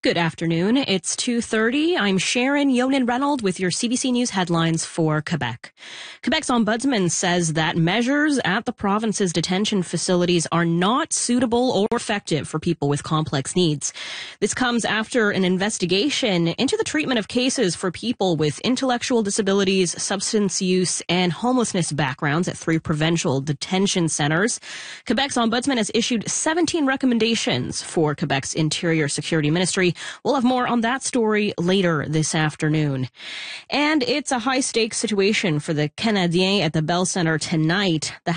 Good afternoon. It's 2:30. I'm Sharon Yonan-Reynolds with your CBC News headlines for Quebec. Quebec's ombudsman says that measures at the province's detention facilities are not suitable or effective for people with complex needs. This comes after an investigation into the treatment of cases for people with intellectual disabilities, substance use, and homelessness backgrounds at 3 provincial detention centres. Quebec's ombudsman has issued 17 recommendations for Quebec's Interior Security Ministry. We'll have more on that story later this afternoon. And it's a high-stakes situation for the Canadiens at the Bell Centre tonight. The